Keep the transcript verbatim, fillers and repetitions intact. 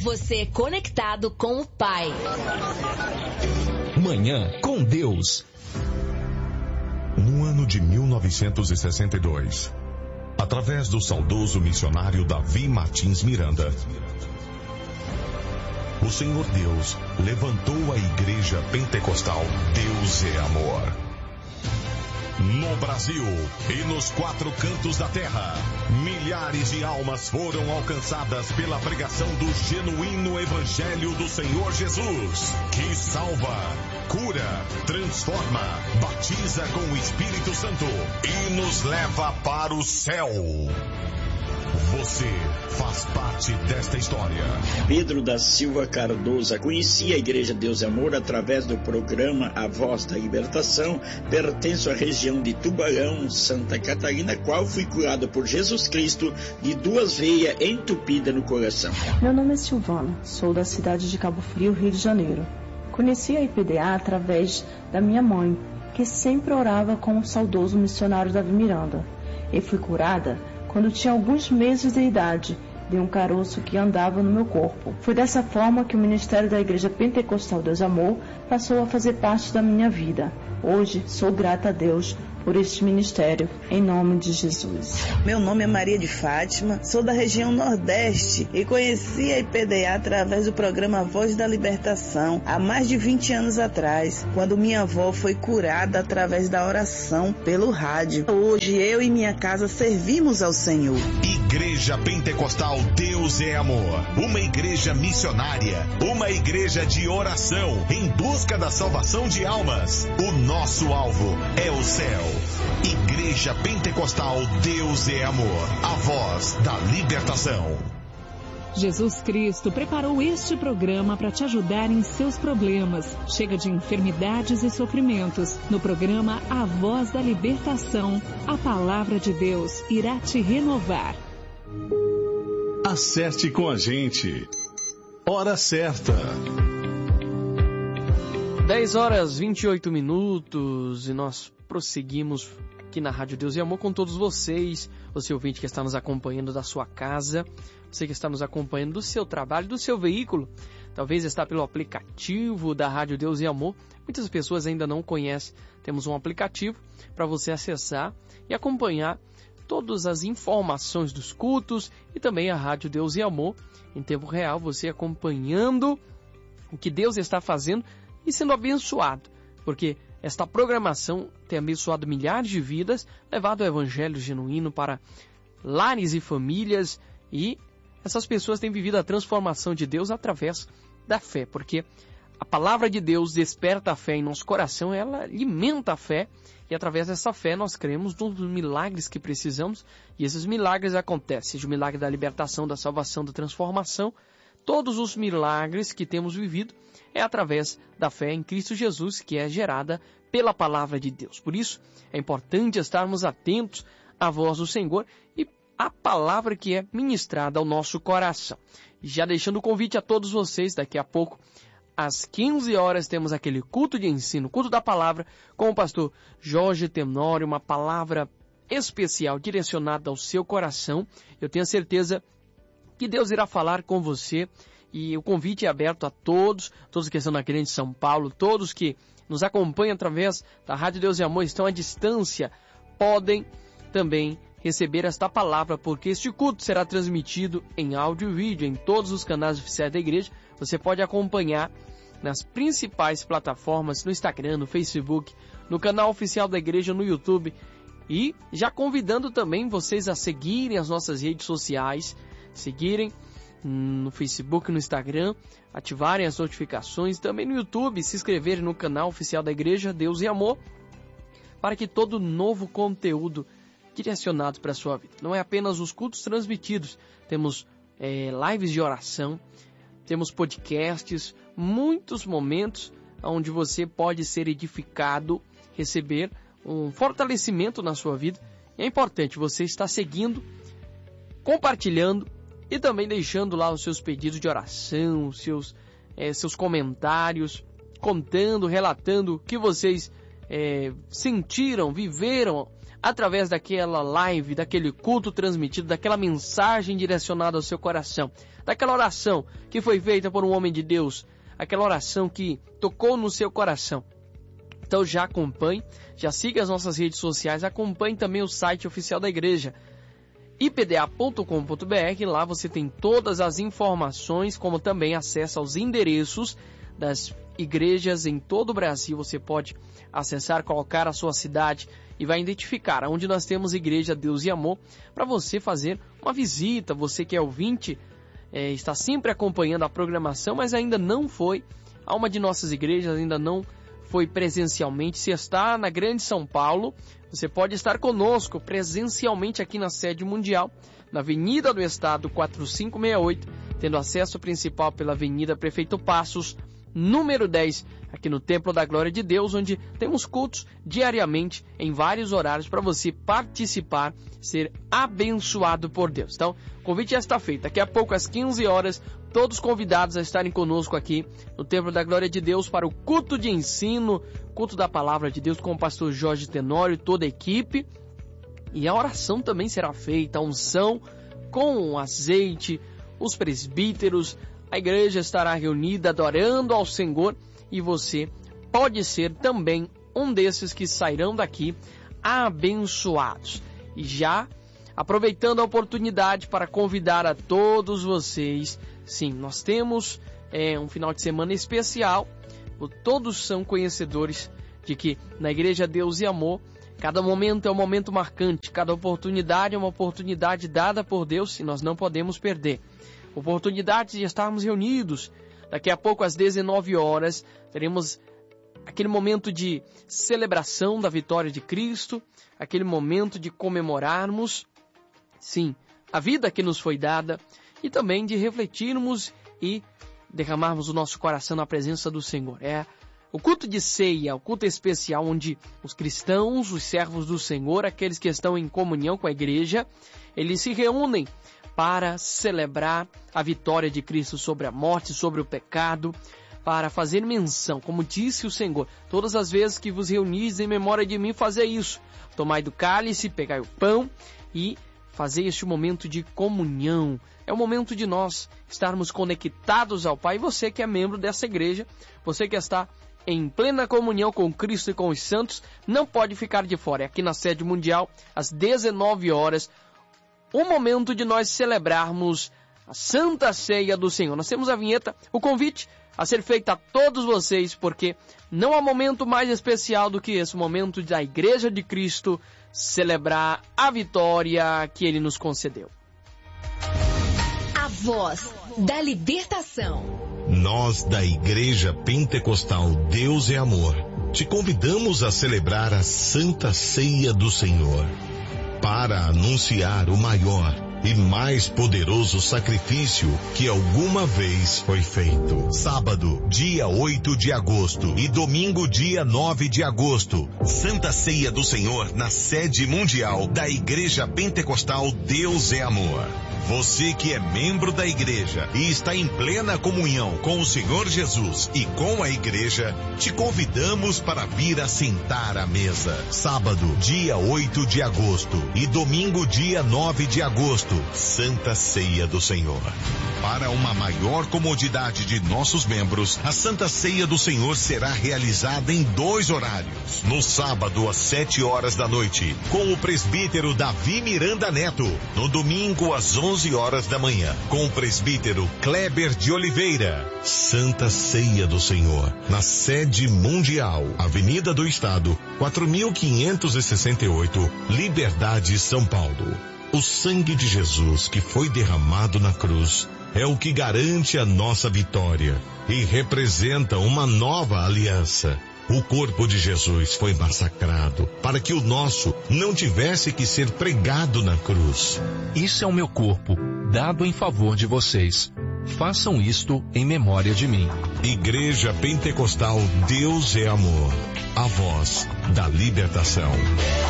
Você conectado com o Pai. Manhã com Deus. No ano de mil novecentos e sessenta e dois, através do saudoso missionário Davi Martins Miranda, o Senhor Deus levantou a Igreja Pentecostal Deus é Amor. No Brasil e nos quatro cantos da terra, milhares de almas foram alcançadas pela pregação do genuíno Evangelho do Senhor Jesus, que salva, cura, transforma, batiza com o Espírito Santo e nos leva para o céu. Você faz parte desta história. Pedro da Silva Cardoso conhecia a Igreja Deus é Amor através do programa A Voz da Libertação. Pertenço à região de Tubarão, Santa Catarina, qual fui curado por Jesus Cristo de duas veias entupidas no coração. Meu nome é Silvana, sou da cidade de Cabo Frio, Rio de Janeiro. Conheci a I P D A através da minha mãe, que sempre orava com o saudoso missionário Davi Miranda. E fui curada quando tinha alguns meses de idade, de um caroço que andava no meu corpo. Foi dessa forma que o ministério da Igreja Pentecostal Deus Amor passou a fazer parte da minha vida. Hoje sou grata a Deus por este ministério, em nome de Jesus. Meu nome é Maria de Fátima, sou da região Nordeste e conheci a I P D A através do programa Voz da Libertação há mais de vinte anos atrás, quando minha avó foi curada através da oração pelo rádio. Hoje eu e minha casa servimos ao Senhor. Igreja Pentecostal Deus é Amor, uma igreja missionária, uma igreja de oração em busca da salvação de almas. O nosso alvo é o céu. Igreja Pentecostal Deus é Amor, a voz da libertação. Jesus Cristo preparou este programa para te ajudar em seus problemas. Chega de enfermidades e sofrimentos. No programa A Voz da Libertação, a palavra de Deus irá te renovar. Acerte com a gente. Hora certa. dez horas e vinte e oito minutos e nós prosseguimos aqui na Rádio Deus e Amor com todos vocês, você ouvinte que está nos acompanhando da sua casa, você que está nos acompanhando do seu trabalho, do seu veículo, talvez está pelo aplicativo da Rádio Deus e Amor. Muitas pessoas ainda não conhecem, temos um aplicativo para você acessar e acompanhar todas as informações dos cultos e também a Rádio Deus e Amor em tempo real, você acompanhando o que Deus está fazendo e sendo abençoado, porque esta programação tem abençoado milhares de vidas, levado o evangelho genuíno para lares e famílias, e essas pessoas têm vivido a transformação de Deus através da fé, porque a palavra de Deus desperta a fé em nosso coração, ela alimenta a fé, e através dessa fé nós cremos nos milagres que precisamos, e esses milagres acontecem, seja o milagre da libertação, da salvação, da transformação. Todos os milagres que temos vivido é através da fé em Cristo Jesus, que é gerada pela palavra de Deus. Por isso, é importante estarmos atentos à voz do Senhor e à palavra que é ministrada ao nosso coração. Já deixando o convite a todos vocês, daqui a pouco, às quinze horas, temos aquele culto de ensino, culto da palavra, com o pastor Jorge Tenório, uma palavra especial direcionada ao seu coração. Eu tenho certeza que Deus irá falar com você, e o convite é aberto a todos, todos que estão na Grande São Paulo, todos que nos acompanham através da Rádio Deus e Amor, estão à distância, podem também receber esta palavra, porque este culto será transmitido em áudio e vídeo em todos os canais oficiais da igreja. Você pode acompanhar nas principais plataformas, no Instagram, no Facebook, no canal oficial da igreja, no YouTube, e já convidando também vocês a seguirem as nossas redes sociais, seguirem no Facebook, no Instagram, ativarem as notificações, também no YouTube, se inscreverem no canal oficial da Igreja Deus e Amor, para que todo novo conteúdo direcionado para a sua vida, não é apenas os cultos transmitidos, temos é, lives de oração, temos podcasts, muitos momentos onde você pode ser edificado, receber um fortalecimento na sua vida. E é importante você estar seguindo, compartilhando e também deixando lá os seus pedidos de oração, os seus, é, seus comentários, contando, relatando o que vocês é, sentiram, viveram através daquela live, daquele culto transmitido, daquela mensagem direcionada ao seu coração, daquela oração que foi feita por um homem de Deus, aquela oração que tocou no seu coração. Então já acompanhe, já siga as nossas redes sociais, acompanhe também o site oficial da igreja, i p d a ponto com ponto b r. Lá você tem todas as informações, como também acesso aos endereços das igrejas em todo o Brasil. Você pode acessar, colocar a sua cidade e vai identificar onde nós temos Igreja Deus e Amor, para você fazer uma visita. Você que é ouvinte, é, está sempre acompanhando a programação, mas ainda não foi a uma de nossas igrejas, ainda não foi presencialmente. Se está na Grande São Paulo, você pode estar conosco presencialmente aqui na sede mundial, na Avenida do Estado quatrocentos e sessenta e oito, tendo acesso principal pela Avenida Prefeito Passos, número dez, aqui no Templo da Glória de Deus, onde temos cultos diariamente em vários horários para você participar, ser abençoado por Deus. Então, o convite já está feito. Daqui a pouco, às quinze horas, todos convidados a estarem conosco aqui no Templo da Glória de Deus para o culto de ensino, culto da Palavra de Deus com o pastor Jorge Tenório e toda a equipe. E a oração também será feita, a unção com azeite, os presbíteros, a igreja estará reunida adorando ao Senhor e você pode ser também um desses que sairão daqui abençoados. E já aproveitando a oportunidade para convidar a todos vocês, sim, nós temos é, um final de semana especial. Todos são conhecedores de que na Igreja Deus e Amor, cada momento é um momento marcante, cada oportunidade é uma oportunidade dada por Deus e nós não podemos perder. Oportunidade de estarmos reunidos. Daqui a pouco, às dezenove horas, teremos aquele momento de celebração da vitória de Cristo, aquele momento de comemorarmos, sim, a vida que nos foi dada e também de refletirmos e derramarmos o nosso coração na presença do Senhor. É o culto de ceia, o culto especial onde os cristãos, os servos do Senhor, aqueles que estão em comunhão com a igreja, eles se reúnem para celebrar a vitória de Cristo sobre a morte, sobre o pecado, para fazer menção, como disse o Senhor, todas as vezes que vos reunis em memória de mim, fazer isso. Tomai do cálice, pegai o pão e fazer este momento de comunhão. É o momento de nós estarmos conectados ao Pai. E você que é membro dessa igreja, você que está em plena comunhão com Cristo e com os santos, não pode ficar de fora. É aqui na sede mundial, às dezenove horas, o momento de nós celebrarmos a Santa Ceia do Senhor. Nós temos a vinheta, o convite a ser feito a todos vocês, porque não há momento mais especial do que esse momento da Igreja de Cristo celebrar a vitória que Ele nos concedeu. A voz da libertação. Nós da Igreja Pentecostal Deus é Amor te convidamos a celebrar a Santa Ceia do Senhor para anunciar o maior e mais poderoso sacrifício que alguma vez foi feito. Sábado, dia oito de agosto e domingo, dia nove de agosto, Santa Ceia do Senhor na sede mundial da Igreja Pentecostal Deus é Amor. Você que é membro da igreja e está em plena comunhão com o Senhor Jesus e com a igreja, te convidamos para vir assentar à mesa. Sábado, dia oito de agosto e domingo, dia nove de agosto, Santa Ceia do Senhor. Para uma maior comodidade de nossos membros, a Santa Ceia do Senhor será realizada em dois horários. No sábado, às sete horas da noite, com o presbítero Davi Miranda Neto. No domingo, às onze horas da manhã, com o presbítero Kleber de Oliveira. Santa Ceia do Senhor, na sede mundial, Avenida do Estado, quatro mil quinhentos e sessenta e oito, Liberdade, São Paulo. O sangue de Jesus que foi derramado na cruz é o que garante a nossa vitória e representa uma nova aliança. O corpo de Jesus foi massacrado para que o nosso não tivesse que ser pregado na cruz. Isso é o meu corpo, dado em favor de vocês. Façam isto em memória de mim. Igreja Pentecostal Deus é Amor, a voz da libertação.